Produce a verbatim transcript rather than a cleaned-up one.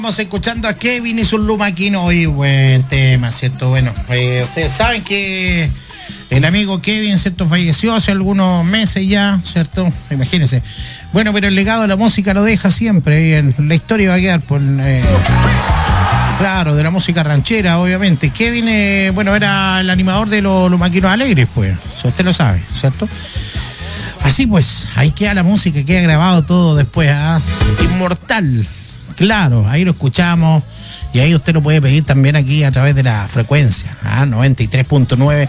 Estamos escuchando a Kevin y su Lumaquino y buen tema, ¿cierto? Bueno, eh, ustedes saben que el amigo Kevin, ¿cierto? Falleció hace algunos meses ya, ¿cierto? Imagínense. Bueno, pero el legado de la música lo deja siempre y el, la historia va a quedar por... Eh, claro, de la música ranchera, obviamente. Kevin, eh, bueno, era el animador de los Lumaquinos Alegres, pues. Eso usted lo sabe, ¿cierto? Así pues, ahí queda la música, queda grabado todo después, ¿ah? Inmortal. Claro, ahí lo escuchamos y ahí usted lo puede pedir también aquí a través de la frecuencia, ¿ah? noventa y tres punto nueve